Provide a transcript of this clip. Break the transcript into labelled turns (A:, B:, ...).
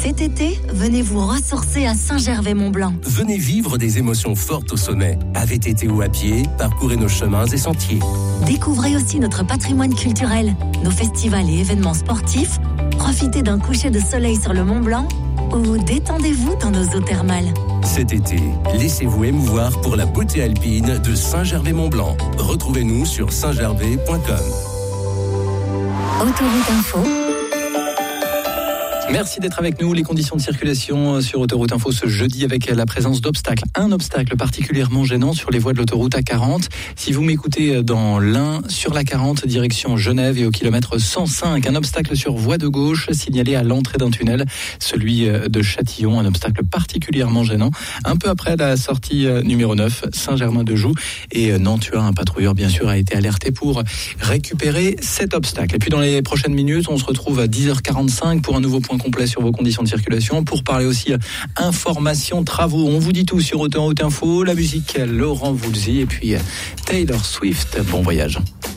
A: Cet été, venez vous ressourcer à Saint-Gervais-Mont-Blanc.
B: Venez vivre des émotions fortes au sommet. À VTT ou à pied, parcourez nos chemins et sentiers.
A: Découvrez aussi notre patrimoine culturel, nos festivals et événements sportifs. Profitez d'un coucher de soleil sur le Mont-Blanc ou détendez-vous dans nos eaux thermales.
B: Cet été, laissez-vous émouvoir pour la beauté alpine de Saint-Gervais-Mont-Blanc. Retrouvez-nous sur saintgervais.com.
A: Autoroute Info.
C: Merci d'être avec nous. Les conditions de circulation sur Autoroute Info ce jeudi avec la présence d'obstacles. Un obstacle particulièrement gênant sur les voies de l'autoroute A40. Si vous m'écoutez dans l'Ain, sur la 40, direction Genève et au kilomètre 105, un obstacle sur voie de gauche signalé à l'entrée d'un tunnel, celui de Châtillon, un obstacle particulièrement gênant. Un peu après la sortie numéro 9, Saint-Germain-de-Joux et Nantua, un patrouilleur bien sûr a été alerté pour récupérer cet obstacle. Et puis dans les prochaines minutes, on se retrouve à 10h45 pour un nouveau point complet sur vos conditions de circulation, pour parler aussi information, travaux. On vous dit tout sur Autoroute Info, la musique Laurent Voulzy et puis Taylor Swift. Bon voyage.